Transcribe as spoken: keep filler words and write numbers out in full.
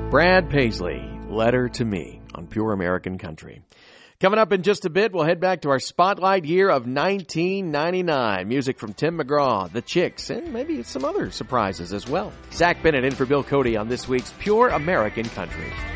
Brad Paisley, Letter to Me on Pure American Country. Coming up in just a bit, we'll head back to our spotlight year of nineteen ninety-nine. Music from Tim McGraw, The Chicks, and maybe some other surprises as well. Zach Bennett in for Bill Cody on this week's Pure American Country.